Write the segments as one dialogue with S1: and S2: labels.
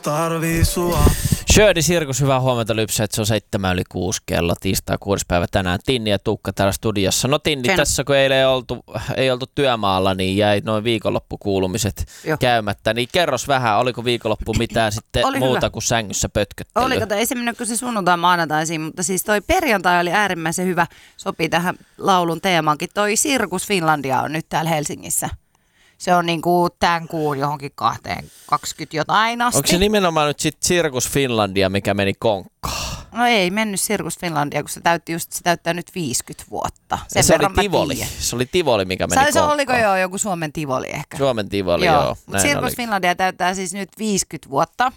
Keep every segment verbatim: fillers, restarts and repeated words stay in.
S1: Tarvii sua.
S2: Shirdi Sirkus, hyvää huomenta Lypsät, se on seitsemän yli kuusi kello, tiistai kuudes päivä tänään. Tinni ja Tuukka täällä studiossa. No Tinni, Sen. tässä kun eilen ei oltu, ei oltu työmaalla, niin jäi noin viikonloppukuulumiset Joo. käymättä. Niin kerros vähän, oliko viikonloppu mitään sitten oli muuta hyvä. kuin sängyssä pötköttelyä?
S3: Oli, kato, ei se mennyt kuin se sunnuntai maanantaisiin, mutta siis toi perjantai oli äärimmäisen hyvä. Sopii tähän laulun teemaankin. Toi Sirkus Finlandia on nyt täällä Helsingissä. Se on niinku tämän kuun johonkin kahteen kaksikymmentä jotain asti.
S2: Onko se nimenomaan nyt sit Sirkus Finlandia, mikä meni konkkaan?
S3: No ei mennyt Sirkus Finlandia, kun se täytti just, se täyttää nyt viisikymmentä vuotta. Sen
S2: se oli Tivoli. Se oli Tivoli, mikä meni
S3: se,
S2: konkkaan.
S3: Se oliko joo joku Suomen Tivoli ehkä?
S2: Suomen Tivoli, joo. joo.
S3: Mutta Sirkus oli. Finlandia täyttää siis nyt viisikymmentä vuotta.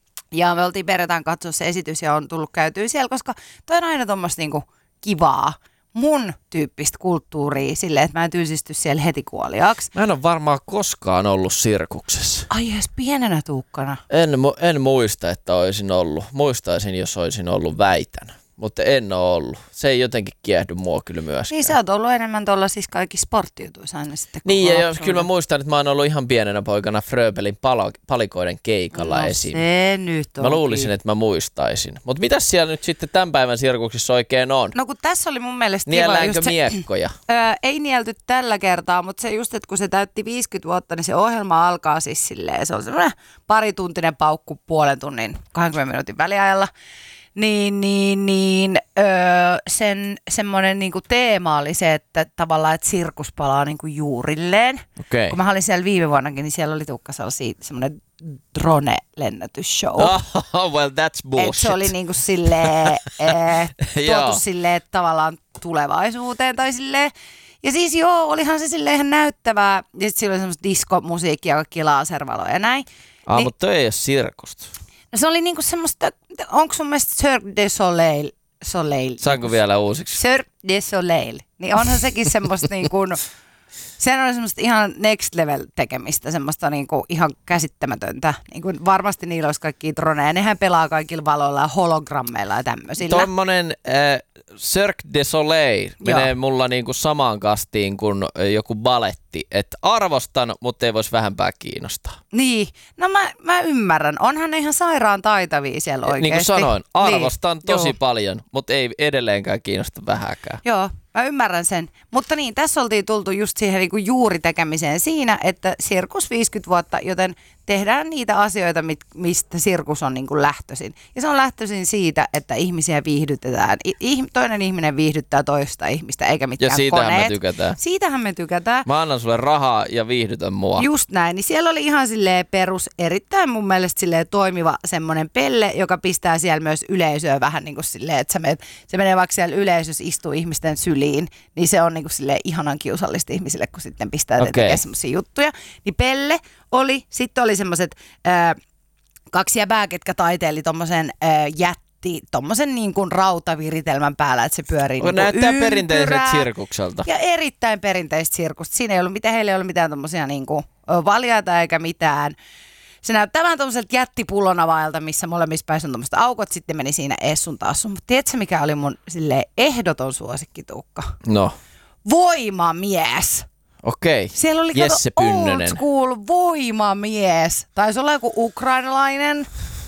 S3: Ja me oltiin perjantaina katsoa se esitys ja on tullut käytyä siellä, koska toi on aina tuommoista niinku kivaa. Mun tyyppistä kulttuuria silleen, että mä en tylsisty siellä heti kuoliaaksi.
S2: Mä en ole varmaan koskaan ollut sirkuksessa.
S3: Ai edes pienenä Tuukkana.
S2: En, en muista, että olisin ollut. Muistaisin, jos olisin ollut, väitän. Mutta en ole ollut. Se ei jotenkin kiehdy mua kyllä myöskään.
S3: Niin sä oot ollut enemmän tuolla siis kaikissa sporttijutuissa aina sitten.
S2: Niin ja jos, kyllä mä muistan, että mä oon ollut ihan pienenä poikana Fröbelin palo, palikoiden keikalla
S3: no,
S2: esim.
S3: se nyt on.
S2: Mä luulisin, että mä muistaisin. Mutta mitäs siellä nyt sitten tämän päivän sirkuksissa oikein on?
S3: No kun tässä oli mun mielestä
S2: Nielläänkö
S3: kiva
S2: miekkoja?
S3: Se, öö, ei nielty tällä kertaa, mutta se just, että kun se täytti viisikymmentä vuotta, niin se ohjelma alkaa siis silleen. Se on semmoinen parituntinen paukku puolen tunnin, kaksikymmentä minuutin väliajalla. Niin, niin, niin öö, sen semmoinen niinku teema oli se, että tavallaan, että sirkus palaa niinku juurilleen.
S2: Okay.
S3: Kun mä olin siellä viime vuonnakin, niin siellä oli Tuukka semmoinen drone-lennätysshow.
S2: Oh, well that's bullshit.
S3: Et se oli niinku silleen, eh, tuotu silleen tavallaan tulevaisuuteen tai silleen. Ja siis joo, olihan se silleen ihan näyttävää. Ja sitten siellä oli semmoista diskomusiikkia, kaikki laservaloja ja näin.
S2: Ah,
S3: niin,
S2: mutta toi ei ole sirkusta.
S3: No se oli niinku semmoista, onko sun mielestä Cirque du Soleil? Soleil
S2: Saanko vielä uusiksi?
S3: Cirque du Soleil. Niin onhan sekin semmoista niinku, sehän oli semmoista ihan next level tekemistä, semmoista niinku ihan käsittämätöntä. Niinku varmasti niillä olisi kaikkia droneja. Nehän pelaa kaikilla valoilla ja hologrammeilla ja tämmöisillä.
S2: Tuommoinen äh, Cirque du Soleil menee Joo. mulla niinku samaan kastiin kuin joku baletti. Että arvostan, mutta ei voisi vähempää kiinnostaa.
S3: Niin, no mä, mä ymmärrän. Onhan ne ihan sairaan taitavia siellä oikeasti.
S2: Niin kuin sanoin, arvostan
S3: niin,
S2: tosi
S3: joo.
S2: paljon, mutta ei edelleenkään kiinnosta vähäkään.
S3: Joo, mä ymmärrän sen. Mutta niin, tässä oltiin tultu just siihen niin kuin juuritekemiseen siinä, että sirkus viisikymmentä vuotta, joten tehdään niitä asioita, mistä sirkus on niin kuin lähtöisin. Ja se on lähtöisin siitä, että ihmisiä viihdytetään. I- toinen ihminen viihdyttää toista ihmistä, eikä mitkään
S2: ja siitähän
S3: koneet.
S2: me tykätään.
S3: Siitähän me tykätään.
S2: Mä annan sulle rahaa ja viihdytän mua.
S3: Just näin. Niin siellä oli ihan silleen perus, erittäin mun mielestä silleen toimiva semmoinen pelle, joka pistää siellä myös yleisöä vähän niin kuin silleen, että menet, se menee vaikka siellä yleisössä istuu ihmisten syliin, niin se on niin kuin silleen ihanan kiusallista ihmisille, kun sitten pistää okay. tekemään semmoisia juttuja. Niin pelle oli, sitten oli semmoiset äh, kaksi jäbää, ketkä taiteili tommosen äh, jätti, tommosen niin kuin rautaviritelmän päällä, että se pyörii niin kuin
S2: näyttää perinteiseltä sirkukselta.
S3: Ja erittäin perinteistä sirkusta. Siinä ei ollut mitään, heillä ei ollut mitään tommosia niin kuin valjaita eikä mitään. Se näyttää vähän tommoselta jättipullonavaajalta, missä molemmissa päissä on tommoista aukot, sitten meni siinä ees sun taas sun. Mutta tiedätkö mikä oli mun silleen ehdoton suosikki, Tuukka?
S2: No.
S3: Voimamies.
S2: Okei,
S3: siellä oli
S2: Jesse
S3: kato,
S2: Pynnönen.
S3: Old school voimamies. Taisi olla joku ukrainalainen.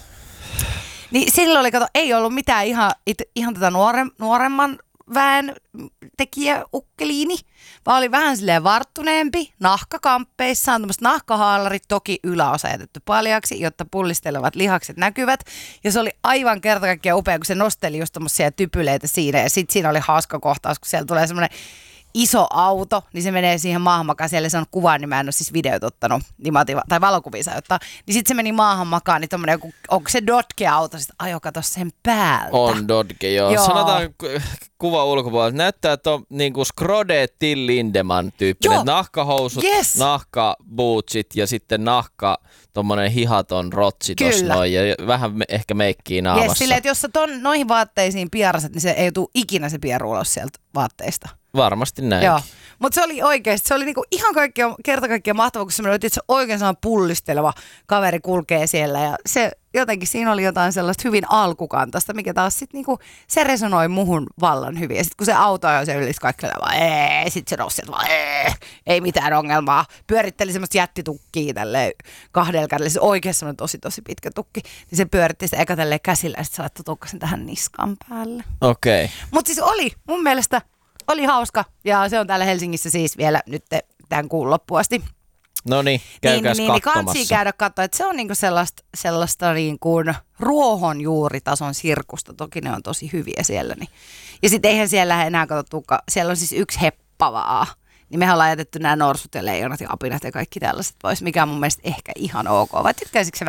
S3: Niin silloin oli, kato, ei ollut mitään ihan, ihan tätä nuore, nuoremman väen tekijä ukkeliini, vaan oli vähän silleen varttuneempi, nahkakamppeissaan, tämmöiset nahkahaalarit, toki yläosa jätetty paljaksi, jotta pullistelevat lihakset näkyvät. Ja se oli aivan kerta kaikkiaan upea, kun se nosteli just tommosia typyleitä siinä, ja sitten siinä oli hauska kohtaus, kun siellä tulee semmoinen iso auto, niin se menee siihen maahan makaan. Siellä se on kuva, niin mä en ole siis videot ottanut, niin mä otin, tai valokuvia sai ottaa. Niin sitten se meni maahan makaan, niin tommonen joku, onko se Dodge-auto? Sitten ajo, kato sen päältä.
S2: On Dodge, joo. joo. Sanotaan kuva ulkopuolella. Näyttää, että on niinku Skrode Till Lindemann tyyppinen. Nahkahousut,
S3: yes.
S2: nahkabootsit ja sitten nahka, tommonen hihaton rotsi tossa noin. Ja vähän me, ehkä meikkiä naamassa.
S3: Yes, silleen, että jos sä ton, noihin vaatteisiin piaraset, niin se ei tule ikinä se pieru ulos sieltä vaatteista.
S2: Varmasti näin.
S3: Joo. Mutta se oli oikeasti, se oli niinku ihan kaikkea, kerta kaikkiaan mahtavaa, kun se oli se oikein sellainen pullisteleva kaveri kulkee siellä ja se jotenkin siinä oli jotain sellaista hyvin alkukantaista, mikä taas sitten niinku, se resonoi muhun vallan hyvin. Ja sitten kun se auto ajoi, se ylisi kaikille vaan ee, sitten se nousi sieltä vaan ee, ei mitään ongelmaa. Pyöritteli semmoista jättitukkia tälleen kahdella kädellä, se oikein semmoinen tosi tosi pitkä tukki. Niin se pyöritti sitä eka tälleen käsillä ja sitten se laittoi tukkasen tähän niskan päälle.
S2: Okei. Okay.
S3: Mutta siis oli mun mielestä, oli hauska ja se on täällä Helsingissä siis vielä nyt tämän kuun loppuun asti.
S2: No niin, käykääs
S3: niin, niin,
S2: katsomassa.
S3: Niin, käydä katsoa, että se on niinku sellaista, sellaista niin kuin ruohonjuuritason sirkusta. Toki ne on tosi hyviä siellä. Niin. Ja sitten eihän siellä enää katsottukaan, siellä on siis yksi heppa vaan. Niin mehän ollaan jätetty nämä norsut ja leijonat ja apinat ja kaikki tällaiset pois, mikä on mun mielestä ehkä ihan ok. Vai tykkäisikö se